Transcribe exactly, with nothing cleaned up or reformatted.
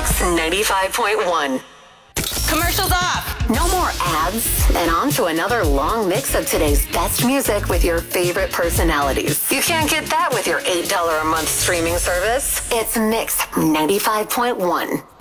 Mix ninety-five point one. Commercials off. No more ads, and on to another long mix of today's best music with your favorite personalities. You can't get that with your eight dollars a month streaming service. It's Mix ninety-five point one.